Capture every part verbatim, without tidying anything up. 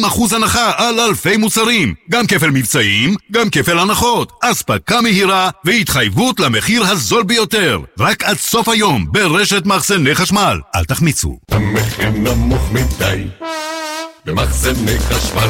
ארבעים אחוז הנחה על אלפי מוצרים. גם כפל מבצעים, גם כפל הנחות. אספקה מהירה והתחייבות למחיר הזול ביותר. רק עד סוף היום ברשת מחסני חשמל. אל תחמיצו. המחיר נמוך מדי במחסני חשמל.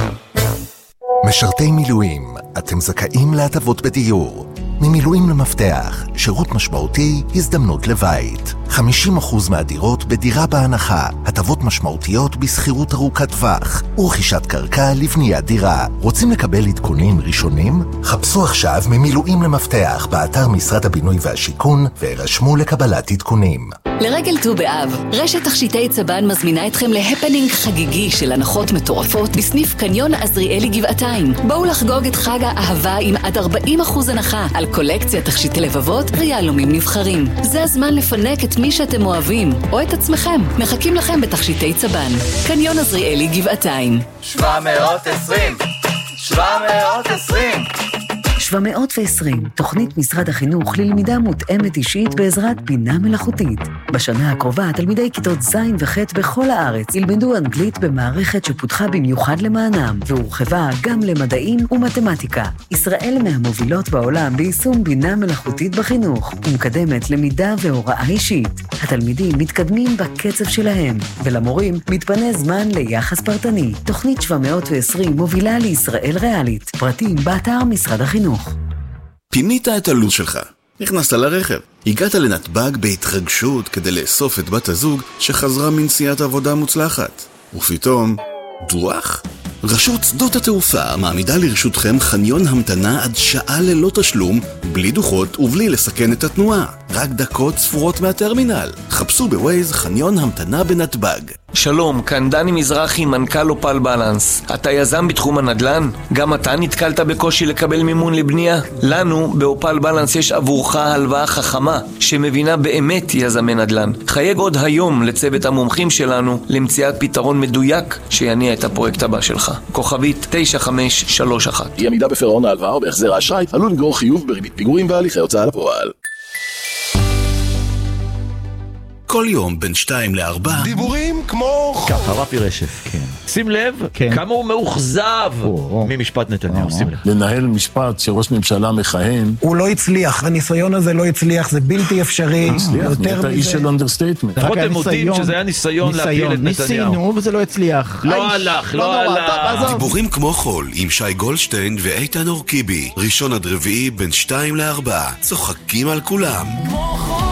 משרתי מילואים, אתם זכאים להטבות בדיור. ממילואים למפתח, שירות משמעותי, הזדמנות לבית. חמישים אחוז מהדירות בדירה בהנחה, הטבות משמעותיות בסחירות ארוכת טווח, ורכישת קרקע לבניית דירה. רוצים לקבל עדכונים ראשונים? חפשו עכשיו ממילואים למפתח באתר משרד הבינוי והשיכון, והירשמו לקבלת עדכונים. לרגל ט"ו באב, רשת תכשיטי צבן מזמינה אתכם להפנינג חגיגי של הנחות מטורפות בסניף קניון עזריאלי גבעתיים. בואו לחגוג את חג האהבה עם עד ארבעים אחוז הנחה על קולקציה תכשיטי לבבות ויהלומים נבחרים. זה הזמן לפנק את מי שאתם אוהבים, או את עצמכם. מחכים לכם בתכשיטי צבן. קניון עזריאלי גבעתיים. שבע מאות ועשרים שבע מאות ועשרים שבע מאות ועשרים, תוכנית משרד החינוך ללמידה מותאמת אישית בעזרת בינה מלאכותית. בשנה הקרובה, תלמידי כיתות ז' וח' בכל הארץ ילמדו אנגלית במערכת שפותחה במיוחד למענם, והורחבה גם למדעים ומתמטיקה. ישראל מהמובילות בעולם ביישום בינה מלאכותית בחינוך, ומקדמת למידה והוראה אישית. התלמידים מתקדמים בקצב שלהם, ולמורים מתפנה זמן ליחס פרטני. תוכנית שבע מאות ועשרים מובילה לישראל ריאלית. פרטים באתר משרד החינוך. פינית את הלו"ז שלך, נכנסת לרכב, הגעת לנתב"ג בהתרגשות כדי לאסוף את בת הזוג שחזרה מנסיעת עבודה מוצלחת, ופתאום דוח? רשות שדות התעופה מעמידה לרשותכם חניון המתנה עד שעה ללא תשלום, בלי דוחות ובלי לסכן את התנועה, רק דקות ספורות מהטרמינל. חפשו בווייז חניון המתנה בנתב"ג. שלום, כאן דני מזרחי, מנכ"ל אופל בלנס. אתה יזם בתחום הנדל"ן? גם אתה נתקלת בקושי לקבל מימון לבנייה? לנו באופל בלנס יש עבורך הלוואה חכמה שמבינה באמת יזמי נדל"ן. חייג עוד היום לצוות המומחים שלנו למציאת פתרון מדויק שיניע את הפרויקט הבא שלך. כוכבית תשע חמש שלוש אחת. אי עמידה בפירעון ההלוואה או בהחזר האשראי עלול לגרור חיוב בריבית פיגורים והליכי הוצאה לפועל. כל יום בין שתיים לארבע דיבורים כמו ככה, רפי רשף, כן. שים לב כמה הוא מאוכזב ממשפט נתניהו, שים לב. לנהל משפט שראש ממשלה מכהן, הוא לא הצליח, הניסיון הזה לא הצליח, זה בלתי אפשרי. יותר איש של אנדרסטייטמנט. לפחות הם מודים שזה היה ניסיון להפיל את נתניהו. ניסינו וזה לא הצליח. לא הלך, לא הלך. דיבורים כמו חול עם שי גולדשטיין ואיתן אורקיבי, ראשון עד רביעי בין שתיים לארבע, צוחקים על כולם.